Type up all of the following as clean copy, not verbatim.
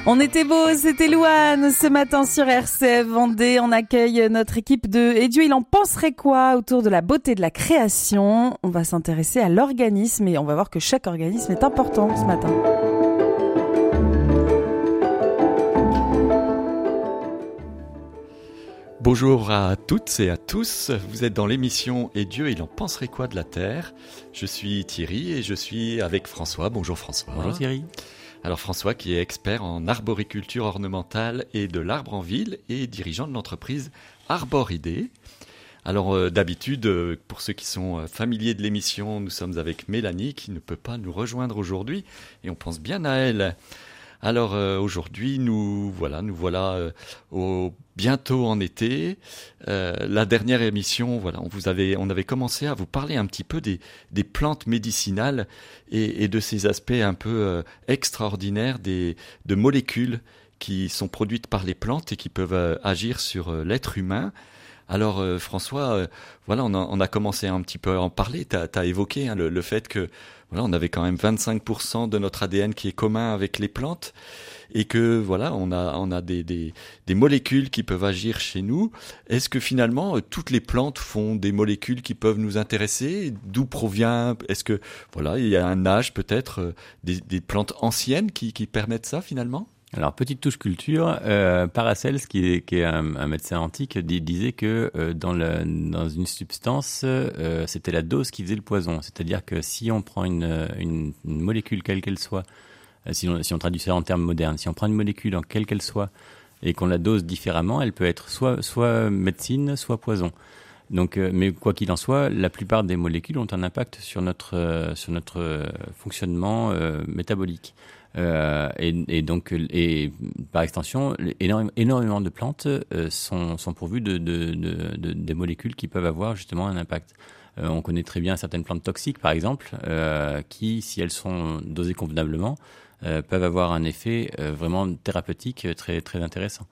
On était beau, c'était Louane ce matin sur RCF Vendée. On accueille notre équipe de Et Dieu, il en penserait quoi autour de la beauté de la création. On va s'intéresser à l'organisme et on va voir que chaque organisme est important ce matin. Bonjour à toutes et à tous, vous êtes dans l'émission Et Dieu, il en penserait quoi de la Terre ? Je suis Thierry et je suis avec François. Bonjour François. Bonjour Thierry. Alors François qui est expert en arboriculture ornementale et de l'arbre en ville et dirigeant de l'entreprise Arboridé. Alors d'habitude, pour ceux qui sont familiers de l'émission, nous sommes avec Mélanie qui ne peut pas nous rejoindre aujourd'hui et on pense bien à elle. Alors aujourd'hui, nous voilà bientôt en été. La dernière émission, on avait commencé à vous parler un petit peu des plantes médicinales et de ces aspects un peu extraordinaires de molécules qui sont produites par les plantes et qui peuvent agir sur l'être humain. Alors François, on a commencé un petit peu à en parler. T'as évoqué le fait que on avait quand même 25% de notre ADN qui est commun avec les plantes et que on a des molécules qui peuvent agir chez nous. Est-ce que finalement toutes les plantes font des molécules qui peuvent nous intéresser ? D'où provient ? Est-ce que il y a un âge peut-être des plantes anciennes qui permettent ça finalement ? Alors, petite touche culture, Paracelse, qui est un médecin antique, disait que dans une substance, c'était la dose qui faisait le poison. C'est-à-dire que si on prend une molécule quelle qu'elle soit, si on traduit ça en termes modernes, si on prend une molécule en quelle qu'elle soit et qu'on la dose différemment, elle peut être soit médecine, soit poison. Donc, mais quoi qu'il en soit, la plupart des molécules ont un impact sur notre fonctionnement métabolique. Et par extension, énormément de plantes sont pourvues de molécules qui peuvent avoir justement un impact. On connaît très bien certaines plantes toxiques, par exemple, qui, si elles sont dosées convenablement, peuvent avoir un effet vraiment thérapeutique très très intéressant.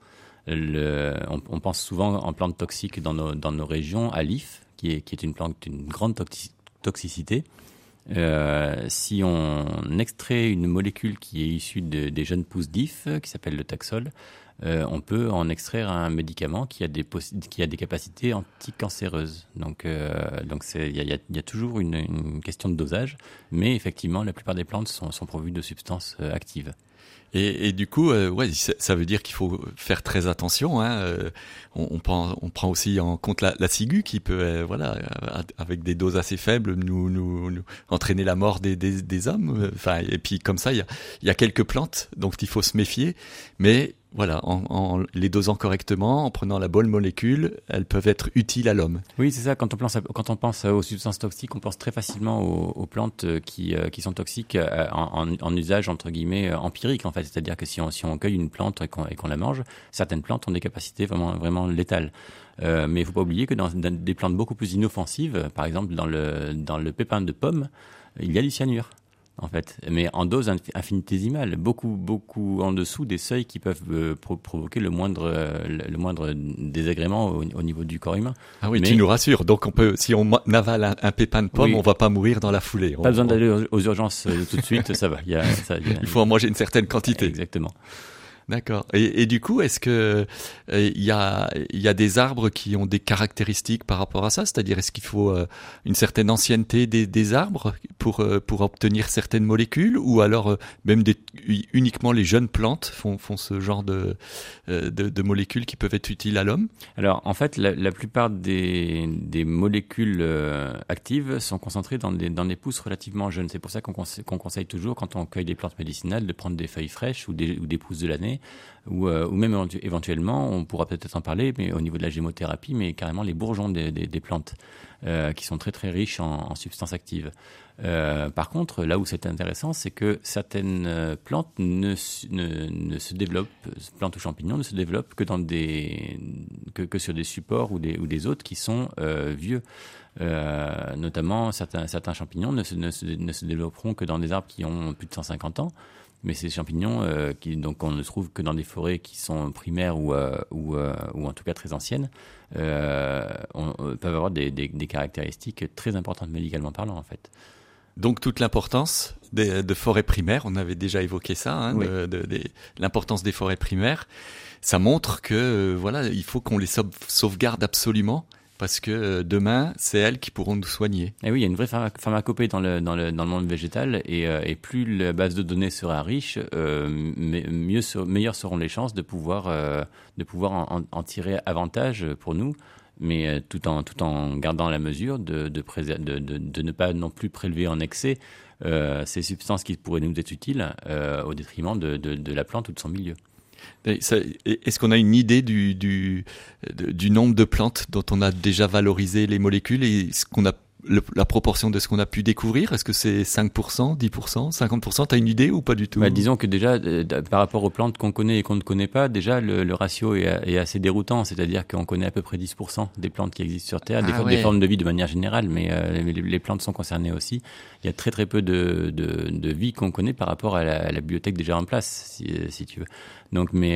On pense souvent en plantes toxiques dans nos régions, à l'if, qui est une plante d'une grande toxicité. Si on extrait une molécule qui est issue des jeunes pousses d'if, qui s'appelle le Taxol, on peut en extraire un médicament qui a des capacités anticancéreuses. Donc il y a toujours une question de dosage, mais effectivement la plupart des plantes sont pourvues de substances actives. Et du coup, ça veut dire qu'il faut faire très attention. On prend aussi en compte la ciguë qui peut, avec des doses assez faibles, nous entraîner la mort des hommes. Et puis comme ça, il y a quelques plantes dont il faut se méfier, mais en les dosant correctement, en prenant la bonne molécule, elles peuvent être utiles à l'homme. Oui, c'est ça. Quand on pense aux substances toxiques, on pense très facilement aux plantes qui sont toxiques en usage entre guillemets empirique en fait. C'est-à-dire que si on cueille une plante et qu'on la mange, certaines plantes ont des capacités vraiment vraiment létales. Mais il faut pas oublier que dans des plantes beaucoup plus inoffensives, par exemple dans le pépin de pomme, il y a du cyanure. En fait, mais en dose infinitésimale, beaucoup en dessous des seuils qui peuvent provoquer le moindre désagrément au niveau du corps humain. Ah oui, tu nous rassures. Donc si on avale un pépin de pomme, on va pas mourir dans la foulée. Pas besoin d'aller aux urgences tout de suite, ça va. Il faut en manger une certaine quantité. Exactement. D'accord. Et du coup, est-ce que il y a des arbres qui ont des caractéristiques par rapport à ça ? C'est-à-dire, est-ce qu'il faut une certaine ancienneté des arbres pour obtenir certaines molécules, ou alors même uniquement les jeunes plantes font ce genre de molécules qui peuvent être utiles à l'homme ? Alors, en fait, la plupart des molécules actives sont concentrées dans des pousses relativement jeunes. C'est pour ça qu'on conseille toujours, quand on cueille des plantes médicinales, de prendre des feuilles fraîches ou des pousses de l'année. Ou même éventuellement, on pourra peut-être en parler, mais au niveau de la gémothérapie, mais carrément les bourgeons des plantes, qui sont très très riches en substances actives. Par contre, là où c'est intéressant, c'est que certaines plantes ne se développent, plantes ou champignons, ne se développent que sur des supports ou des hôtes qui sont vieux. Notamment, certains champignons ne se développeront que dans des arbres qui ont plus de 150 ans. Mais ces champignons, on ne trouve que dans des forêts qui sont primaires ou en tout cas très anciennes, peuvent avoir des caractéristiques très importantes médicalement parlant en fait. Donc toute l'importance de forêts primaires, on avait déjà évoqué ça, hein, Oui. l'importance des forêts primaires. Ça montre que voilà, il faut qu'on les sauvegarde absolument parce que demain, c'est elles qui pourront nous soigner. Et oui, il y a une vraie pharmacopée dans le monde végétal et plus la base de données sera riche, meilleures seront les chances de pouvoir en tirer avantage pour nous, mais tout en gardant la mesure de ne pas non plus prélever en excès ces substances qui pourraient nous être utiles au détriment de la plante ou de son milieu. Est-ce qu'on a une idée du nombre de plantes dont on a déjà valorisé les molécules et ce qu'on a la proportion de ce qu'on a pu découvrir? Est-ce que c'est 5%, 10%, 50%? T'as une idée ou pas du tout? Disons que déjà, par rapport aux plantes qu'on connaît et qu'on ne connaît pas, déjà le ratio est assez déroutant. C'est-à-dire qu'on connaît à peu près 10% des plantes qui existent sur Terre, des formes de vie de manière générale, mais les plantes sont concernées aussi. Il y a très très peu de vie qu'on connaît par rapport à la bibliothèque déjà en place, si tu veux. Donc, mais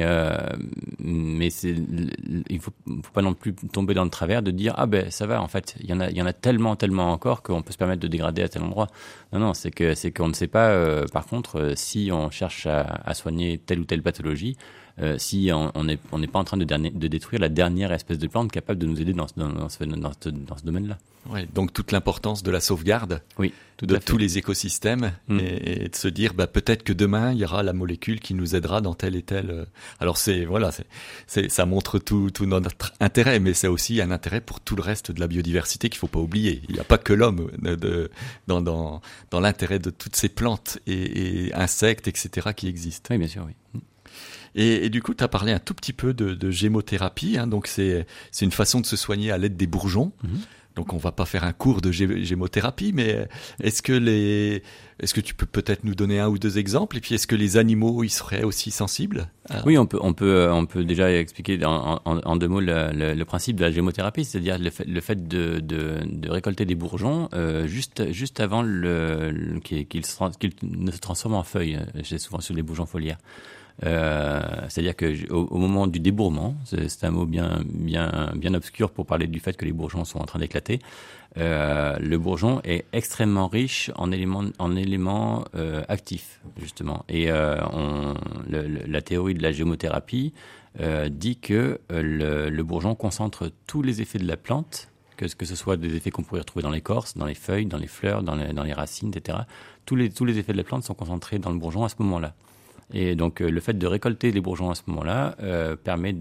il faut pas non plus tomber dans le travers de dire ça va, en fait il y en a tellement encore qu'on peut se permettre de dégrader à tel endroit. Non, c'est qu'on ne sait pas par contre si on cherche à soigner telle ou telle pathologie, si on n'est pas en train de détruire la dernière espèce de plante capable de nous aider dans ce domaine-là. Ouais, donc toute l'importance de la sauvegarde, oui, de tous les écosystèmes et de se dire peut-être que demain il y aura la molécule qui nous aidera dans tel et tel. Alors ça montre tout notre intérêt, mais c'est aussi un intérêt pour tout le reste de la biodiversité qu'il faut pas oublier. Il n'y a pas que l'homme dans l'intérêt de toutes ces plantes et insectes, etc. qui existent. Oui, bien sûr, oui. Et du coup, tu as parlé un tout petit peu de gémothérapie, hein, donc c'est une façon de se soigner à l'aide des bourgeons. Donc on va pas faire un cours de gémothérapie, mais est-ce que tu peux peut-être nous donner un ou deux exemples? Et puis est-ce que les animaux ils seraient aussi sensibles? Oui, on peut déjà expliquer en deux mots le principe de la gémothérapie, c'est-à-dire le fait de récolter des bourgeons juste avant qu'ils ne se transforment en feuilles. J'ai souvent sur les bourgeons foliaires. C'est-à-dire que au moment du débourrement, c'est un mot bien obscur pour parler du fait que les bourgeons sont en train d'éclater. Le bourgeon est extrêmement riche en éléments actifs justement. Et la théorie de la gémothérapie dit que le bourgeon concentre tous les effets de la plante, que ce soit des effets qu'on pourrait retrouver dans l'écorce, dans les feuilles, dans les fleurs, dans les racines, etc. Tous les effets de la plante sont concentrés dans le bourgeon à ce moment-là. Et donc le fait de récolter les bourgeons à ce moment-là permet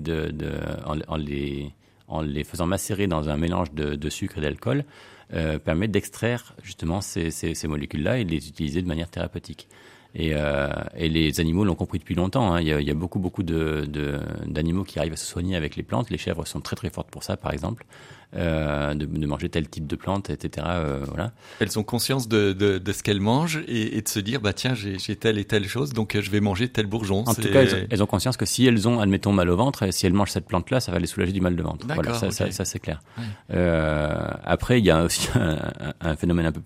en les faisant macérer dans un mélange de sucre et d'alcool, permet d'extraire justement ces molécules-là et de les utiliser de manière thérapeutique. Et les animaux l'ont compris depuis longtemps. Hein. Il y a beaucoup d'animaux qui arrivent à se soigner avec les plantes. Les chèvres sont très très fortes pour ça, par exemple, de manger tel type de plante, etc. Voilà. Elles ont conscience de ce qu'elles mangent et de se dire tiens, j'ai telle et telle chose, donc je vais manger tel bourgeon. En tout cas, elles ont conscience que si elles ont, admettons, mal au ventre, si elles mangent cette plante-là, ça va les soulager du mal de ventre. D'accord, voilà, okay. ça c'est clair. Ouais. Après, il y a aussi un phénomène un peu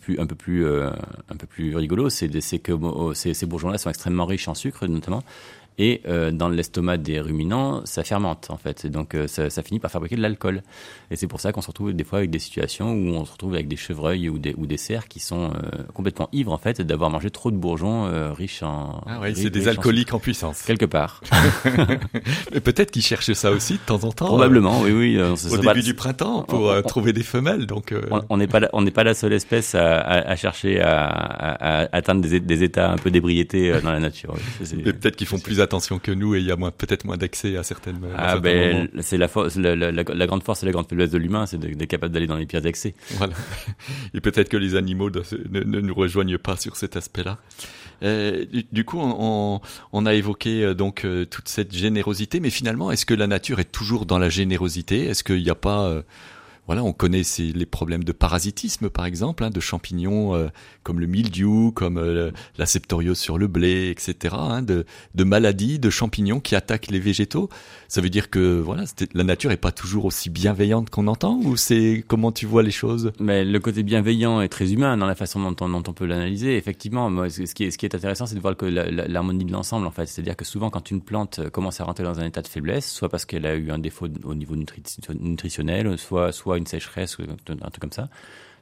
plus rigolo, c'est que ces bourgeons-là sont extrêmement riches en sucre, notamment. Et dans l'estomac des ruminants, ça fermente en fait. Et donc ça finit par fabriquer de l'alcool. Et c'est pour ça qu'on se retrouve des fois avec des situations où on se retrouve avec des chevreuils ou des cerfs qui sont complètement ivres en fait d'avoir mangé trop de bourgeons riches en. Ah oui, c'est des alcooliques en puissance. Quelque part. Mais peut-être qu'ils cherchent ça aussi de temps en temps. Probablement, oui. Au début du printemps pour trouver des femelles. Donc on n'est pas la seule espèce à chercher à atteindre des états un peu d'ébriété dans la nature. Oui. Mais peut-être qu'ils font plus attention que nous et il y a peut-être moins d'accès à certaines. C'est la grande force et la grande faiblesse de l'humain, c'est d'être capable d'aller dans les pires excès. Voilà. Et peut-être que les animaux ne nous rejoignent pas sur cet aspect-là. Du coup, on a évoqué donc toute cette générosité, mais finalement, est-ce que la nature est toujours dans la générosité? Est-ce qu'il n'y a pas on connaît les problèmes de parasitisme, par exemple, de champignons comme le mildiou, comme la septoriose sur le blé, etc., de maladies, de champignons qui attaquent les végétaux. Ça veut dire que la nature est pas toujours aussi bienveillante qu'on entend, ou c'est comment tu vois les choses? Mais le côté bienveillant est très humain dans la façon dont on peut l'analyser. Effectivement, moi, ce qui est intéressant, c'est de voir l'harmonie de l'ensemble, en fait. C'est-à-dire que souvent, quand une plante commence à rentrer dans un état de faiblesse, soit parce qu'elle a eu un défaut au niveau nutritionnel, soit une sécheresse, un truc comme ça,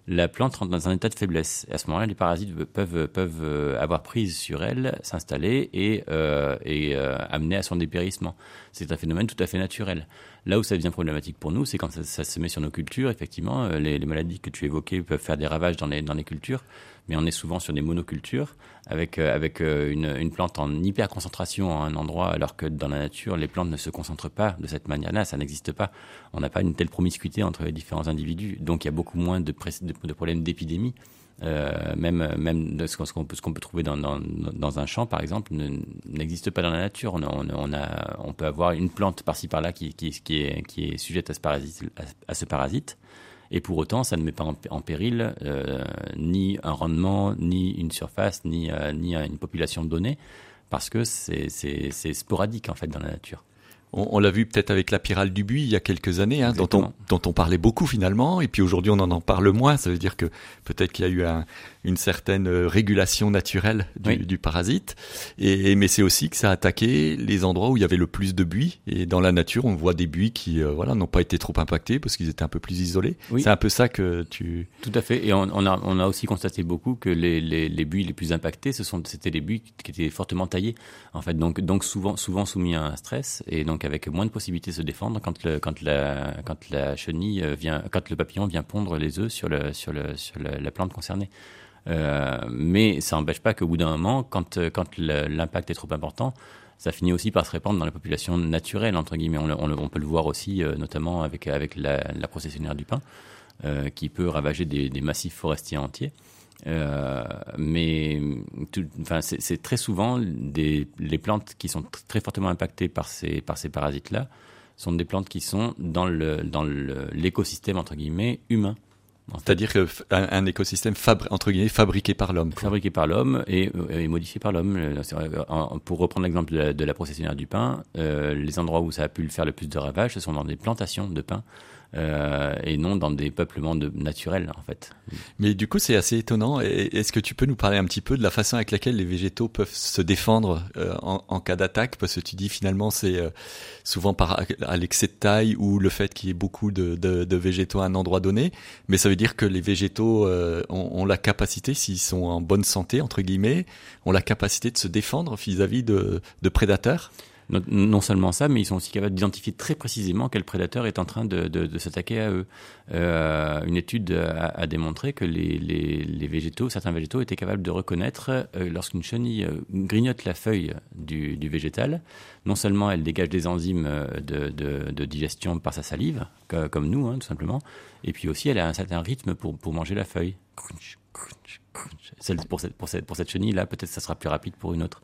la plante rentre dans un état de faiblesse. Et à ce moment-là, les parasites peuvent avoir prise sur elle, s'installer et amener à son dépérissement. C'est un phénomène tout à fait naturel. Là où ça devient problématique pour nous, c'est quand ça se met sur nos cultures. Effectivement, les maladies que tu évoquais peuvent faire des ravages dans les cultures, mais on est souvent sur des monocultures avec une plante en hyper concentration à un endroit, alors que dans la nature, les plantes ne se concentrent pas de cette manière-là, ça n'existe pas. On n'a pas une telle promiscuité entre les différents individus, donc il y a beaucoup moins de problèmes d'épidémie. Même de ce qu'on peut trouver dans un champ, par exemple, n'existe pas dans la nature. On peut avoir une plante par-ci par-là qui est sujette à ce parasite, et pour autant, ça ne met pas en péril ni un rendement, ni une surface, ni une population donnée, parce que c'est sporadique en fait dans la nature. On l'a vu peut-être avec la pyrale du buis il y a quelques années, dont on parlait beaucoup finalement, et puis aujourd'hui on en parle moins. Ça veut dire que peut-être qu'il y a eu une certaine régulation naturelle du parasite, mais c'est aussi que ça a attaqué les endroits où il y avait le plus de buis. Et dans la nature, on voit des buis qui n'ont pas été trop impactés parce qu'ils étaient un peu plus isolés. Oui. C'est un peu ça que tu... Tout à fait. Et on a aussi constaté beaucoup que les buis les plus impactés, c'était les buis qui étaient fortement taillés, en fait. Donc souvent soumis à un stress, et donc avec moins de possibilités de se défendre quand la chenille quand le papillon vient pondre les œufs sur la plante concernée. Mais ça n'empêche pas qu'au bout d'un moment, quand l'impact est trop important, ça finit aussi par se répandre dans la population naturelle, entre guillemets. On peut le voir aussi, notamment avec la processionnaire du pin, qui peut ravager des massifs forestiers entiers. C'est très souvent les plantes qui sont très fortement impactées par ces parasites-là sont des plantes qui sont dans l'écosystème entre guillemets humain. C'est-à-dire qu'un écosystème entre guillemets fabriqué par l'homme. Fabriqué par l'homme et modifié par l'homme. Pour reprendre l'exemple de la processionnaire du pin, les endroits où ça a pu faire le plus de ravages, ce sont dans des plantations de pin. Et non dans des peuplements naturels en fait. Mais du coup c'est assez étonnant. Est-ce que tu peux nous parler un petit peu de la façon avec laquelle les végétaux peuvent se défendre en cas d'attaque, parce que tu dis finalement c'est souvent à l'excès de taille ou le fait qu'il y ait beaucoup de végétaux à un endroit donné, mais ça veut dire que les végétaux ont la capacité, s'ils sont en bonne santé entre guillemets, ont la capacité de se défendre vis-à-vis de prédateurs. Non seulement ça, mais ils sont aussi capables d'identifier très précisément quel prédateur est en train de s'attaquer à eux. Une étude a démontré que certains végétaux étaient capables de reconnaître lorsqu'une chenille grignote la feuille du végétal. Non seulement elle dégage des enzymes de digestion par sa salive, comme nous, tout simplement, et puis aussi elle a un certain rythme pour manger la feuille. Crunch, crunch, crunch. Pour cette chenille-là, peut-être ça sera plus rapide pour une autre.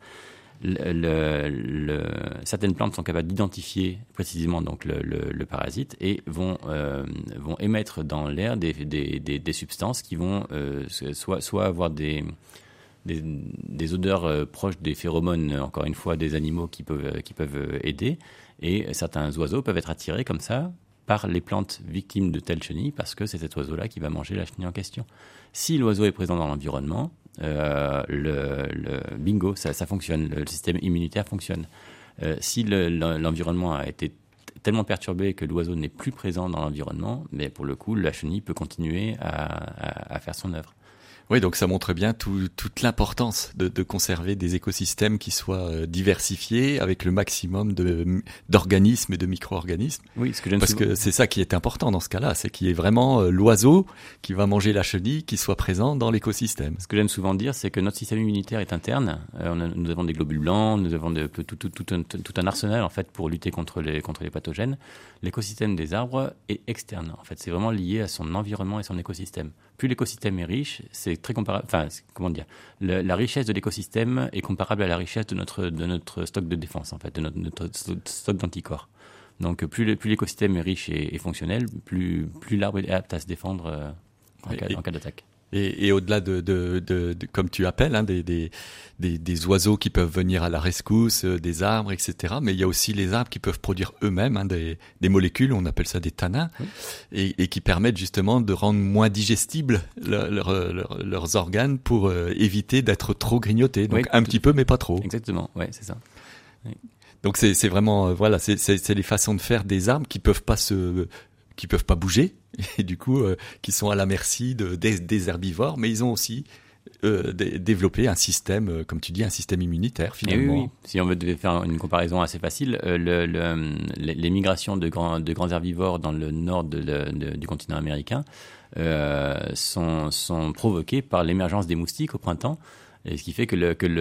Certaines plantes sont capables d'identifier précisément donc le parasite et vont émettre dans l'air des substances qui vont soit avoir des odeurs proches des phéromones, encore une fois des animaux qui peuvent aider, et certains oiseaux peuvent être attirés comme ça par les plantes victimes de telle chenille parce que c'est cet oiseau-là qui va manger la chenille en question. Si l'oiseau est présent dans l'environnement, le bingo, ça fonctionne, le système immunitaire fonctionne. Si l'environnement a été tellement perturbé que l'oiseau n'est plus présent dans l'environnement, mais pour le coup, la chenille peut continuer à faire son œuvre. Oui, donc ça montre bien toute l'importance de conserver des écosystèmes qui soient diversifiés avec le maximum d'organismes et de micro-organismes. Oui, parce que c'est ça qui est important dans ce cas-là, c'est qu'il y ait vraiment l'oiseau qui va manger la chenille qui soit présent dans l'écosystème. Ce que j'aime souvent dire, c'est que notre système immunitaire est interne. Nous avons des globules blancs, nous avons tout un arsenal en fait pour lutter contre les pathogènes. L'écosystème des arbres est externe. En fait, c'est vraiment lié à son environnement et son écosystème. Plus l'écosystème est riche, c'est très comparable. Enfin, comment dire, la richesse de l'écosystème est comparable à la richesse de notre stock de défense, en fait, de notre stock d'anticorps. Donc, plus l'écosystème est riche et fonctionnel, plus l'arbre est apte à se défendre en cas d'attaque. Et au-delà de comme tu appelles, des oiseaux qui peuvent venir à la rescousse, des arbres, etc. Mais il y a aussi les arbres qui peuvent produire eux-mêmes des molécules, on appelle ça des tanins, oui. et qui permettent justement de rendre moins digestibles leurs organes pour éviter d'être trop grignotés. Donc un petit peu, mais pas trop. Exactement, ouais, c'est ça. Oui. Donc c'est vraiment c'est les façons de faire des arbres qui qui peuvent pas bouger et du coup qui sont à la merci des herbivores, mais ils ont aussi développer un système, comme tu dis, un système immunitaire finalement. Oui. Si on devait faire une comparaison assez facile, les migrations de grands herbivores dans le nord du continent américain sont provoquées par l'émergence des moustiques au printemps, et ce qui fait que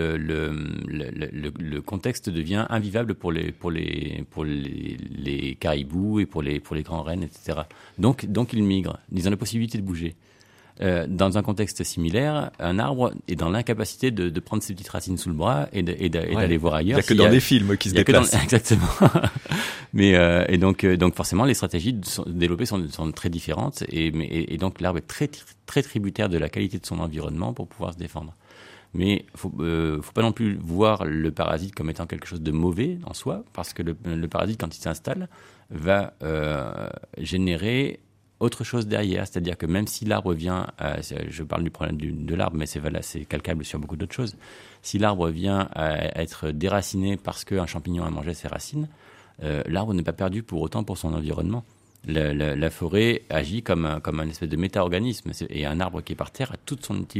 le contexte devient invivable pour les caribous et pour les grands rennes, etc. Donc ils migrent, ils ont la possibilité de bouger. Dans un contexte similaire, un arbre est dans l'incapacité de prendre ses petites racines sous le bras et d'aller voir ailleurs. Il n'y a que dans des films qui se déplacent. Exactement. Mais et donc forcément, les stratégies développées sont très différentes et donc l'arbre est très très tributaire de la qualité de son environnement pour pouvoir se défendre. Mais faut pas non plus voir le parasite comme étant quelque chose de mauvais en soi, parce que le parasite, quand il s'installe, va générer autre chose derrière, c'est-à-dire que même si l'arbre vient, je parle du problème de l'arbre, mais c'est calcable sur beaucoup d'autres choses. Si l'arbre vient à être déraciné parce qu'un champignon a mangé ses racines, l'arbre n'est pas perdu pour autant pour son environnement. La forêt agit comme un espèce de méta-organisme, et un arbre qui est par terre a toute son utilité